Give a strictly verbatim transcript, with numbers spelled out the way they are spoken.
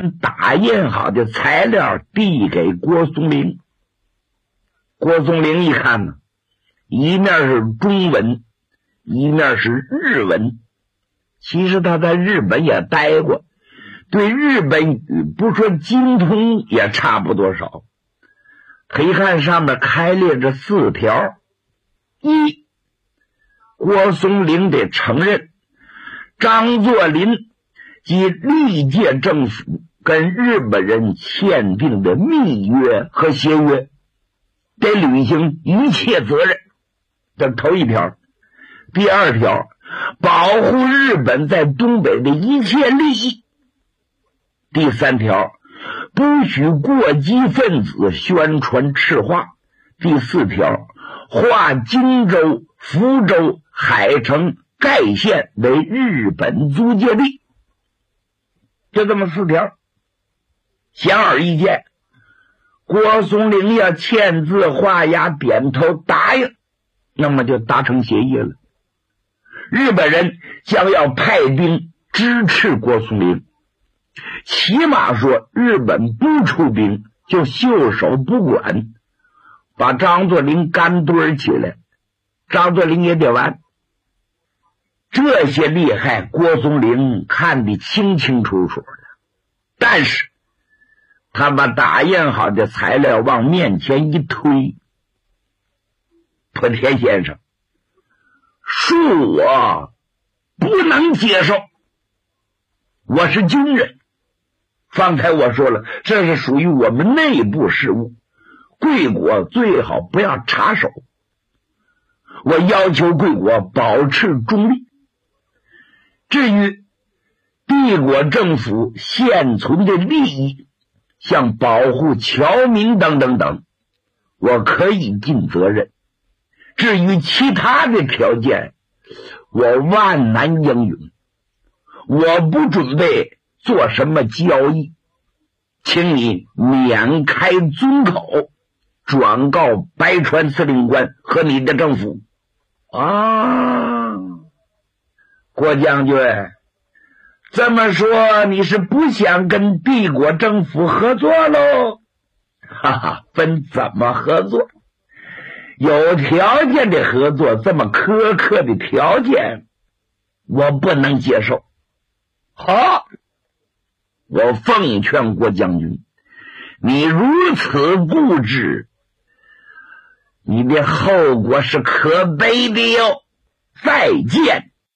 将打印好的材料递给郭松龄。郭松龄一看呢，一面是中文，一面是日文。其实他在日本也待过，对日本语不说精通也差不多少。可以看上面开列着四条：一，郭松龄得承认张作霖及历届政府跟日本人签订的密约和协约，得履行一切责任，这头一条。第二条，保护日本在东北的一切利益。第三条，不许过激分子宣传赤化。第四条，划荆州、福州、海城、盖县为日本租界地。就这么四条，显而易见，郭松龄要签字画押点头答应，那么就达成协议了。日本人将要派兵支持郭松龄，起码说日本不出兵就袖手不管，把张作霖干堆起来，张作霖也得完。这些厉害郭松龄看得清清楚楚的，但是他把打印好的材料往面前一推，破田先生，恕我不能接受，我是军人，方才我说了，这是属于我们内部事务，贵国最好不要插手，我要求贵国保持中立。至于帝国政府现存的利益，像保护侨民等等等，我可以尽责任。至于其他的条件，我万难应允。我不准备做什么交易，请你免开尊口，转告白川司令官和你的政府。啊，郭将军，这么说你是不想跟帝国政府合作喽？哈哈，分怎么合作？有条件的合作，这么苛刻的条件我不能接受。好，我奉劝郭将军，你如此固执，你的后果是可悲的哟。再见。